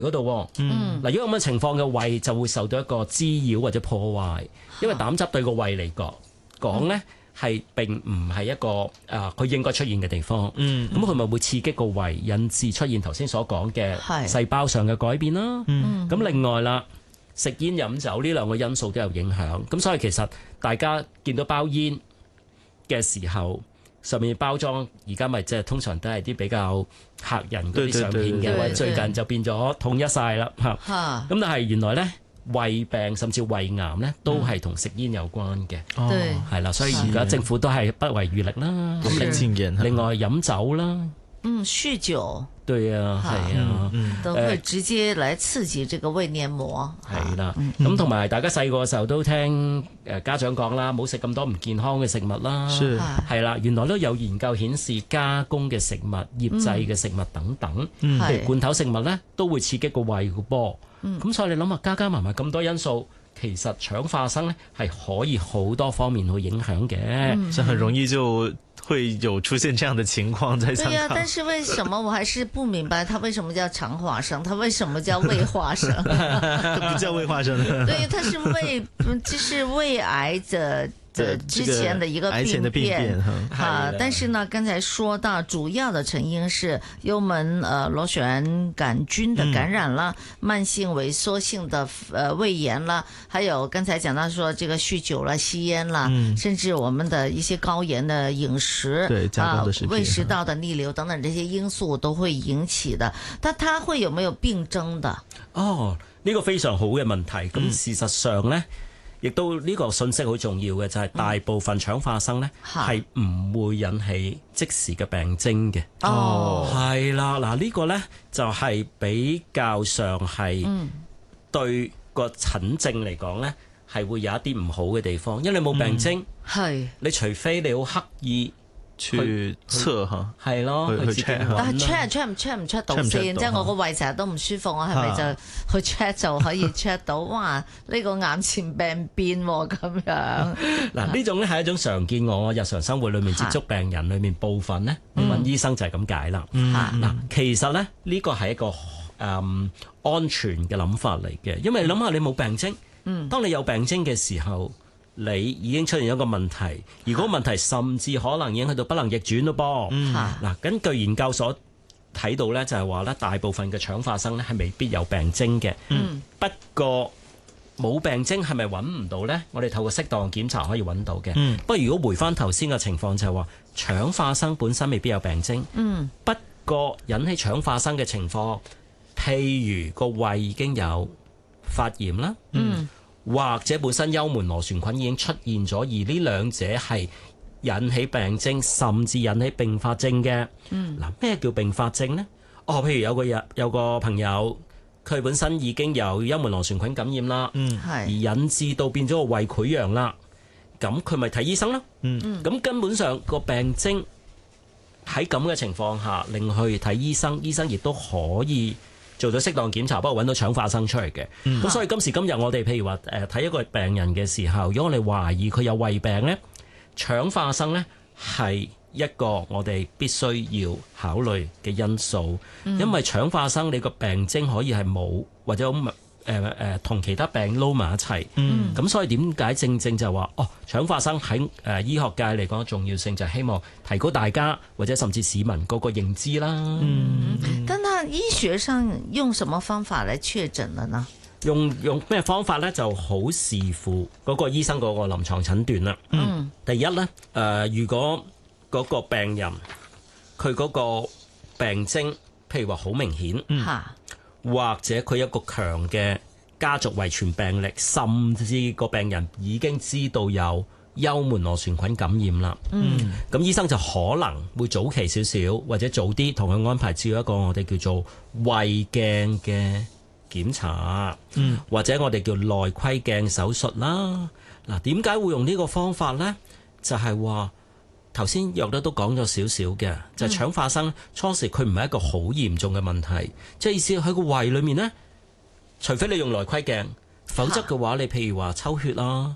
嗰度。嗱，如果咁嘅情況嘅胃就會受到一個滋擾或者破壞，因為膽汁對個胃嚟講咧係並唔係一個佢應該出現嘅地方。咁佢咪會刺激個胃，引致出現頭先所講嘅細胞上嘅改變啦。咁另外啦，食煙飲酒呢兩個因素都有影響。咁所以其實大家見到包煙嘅時候，上面包裝而家咪即係通常都係啲比較嚇人嗰啲相片嘅，或者最近就變咗統一晒啦嚇。咁但係原來咧胃病甚至胃癌咧都係同食煙有關嘅，係啦，所以而家政府都係不遺餘力啦。咁另外飲酒啦， 酗酒。 對啊，係啊， 都會直接嚟刺激這個胃黏膜。 係啦，咁同埋大家細個嘅時候都聽家長講啦，冇食咁多唔健康嘅食物啦。係啦，原來都有研究顯示加工嘅食物、醃製嘅食物等等，譬如罐頭食物咧，都會刺激個胃嘅噃。咁所以你諗下，加埋咁多因素，其實腸化生咧係可以好多方面去影響嘅， 所以很容易就會有出現這樣的情況在香港。 對呀，但是為什麼我還是不明白，它為什麼叫腸化生？它為什麼叫胃化生？ 不叫胃化生。 對，它是就是胃癌的之前的一個病變但是呢，剛才說到主要的成因是幽門螺旋杆菌的感染啦，慢性萎縮性的胃炎啦，還有剛才講到說這個酗酒啦、吸煙啦，甚至我們的一些高鹽的飲食， 對加工的食品， 胃食道的逆流等等這些因素都會引起的。但它會有沒有病徵的？ 呢個非常好嘅問題。咁事實上呢，亦都呢個信息好重要嘅，就係大部分腸化生呢係唔會引起即時嘅病徵嘅。係啦，嗱呢個呢就係比較上係對個診症嚟講呢係會有一啲唔好嘅地方，因為你冇病徵，你除非你好刻意去測嚇， 係咯，去 check。 但係 check 唔 check 到先？即係我個胃成日都唔舒服，我係咪就去 check 就可以 check 到？哇！呢個眼前病變喎咁樣。 嗱，呢種咧係一種常見我日常生活裏面接觸病人裏面部分咧問醫生就係咁解啦。嗱，其實咧呢個係一個安全嘅諗法嚟嘅，因為你諗下你冇病徵，當你有病徵嘅時候，你已經出現一個問題，而嗰個問題甚至可能已經去到不能逆轉咯噃。嗱，根據研究所睇到咧，就係話咧，大部分嘅腸化生咧係未必有病徵嘅。不過冇病徵係咪揾唔到呢？我哋透過適當檢查可以揾到嘅。不過如果回翻頭先嘅情況就係話，腸化生本身未必有病徵。不過引起腸化生嘅情況，譬如個胃已經有發炎啦。或者本身幽門螺旋菌已經出現咗，而呢兩者係引起病徵，甚至引起併發症嘅。嗱，咩叫併發症呢？譬如有個朋友，佢本身已經有幽門螺旋菌感染啦，而引致到變咗個胃潰瘍啦，咁佢咪睇醫生咯。咁根本上個病徵喺咁嘅情況下，令佢睇醫生，醫生亦都可以做咗適當檢查，不過揾到腸化生出嚟嘅。咁所以今時今日我哋譬如話睇一個病人嘅時候，如果我哋懷疑佢有胃病呢，腸化生呢係一個我哋必須要考慮嘅因素。因為腸化生你個病徵可以係冇或者同其他病撈埋一齊。咁所以點解正就係話腸化生喺醫學界嚟講重要性就係希望提高大家或者甚至市民嗰個認知啦。 但係醫學上用什麼方法嚟確診了呢？ 用咩方法呢？就好視乎嗰個醫生嗰個臨床診斷啦。第一呢，如果嗰個病人佢嗰個病徵譬如話好明顯，或者佢有一個強嘅家族遺傳病歷，甚至個病人已經知道有幽門螺旋菌感染啦。咁醫生就可能會早期少少或者早啲同佢安排照一個我哋叫做胃鏡嘅檢查，或者我哋叫內窺鏡手術啦。嗱，點解會用呢個方法呢？就係話頭先約得都講咗少少嘅，就係腸化生初時佢唔係一個好嚴重嘅問題，即係意思喺個胃裏面呢，除非你用內窺鏡，否則嘅話你譬如話抽血啦，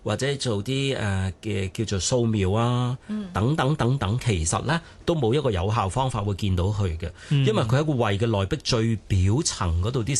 或者做啲嘅叫做掃描啊，等等等等，其實呢都冇一個有效方法會見到佢嘅，因為佢喺個胃嘅內壁最表層嗰度啲